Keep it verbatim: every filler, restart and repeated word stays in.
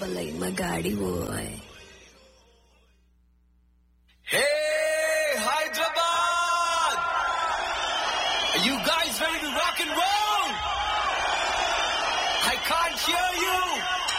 Palay Magadi boy. Hey, Hyderabad! Are you guys ready to rock and roll? I can't hear you!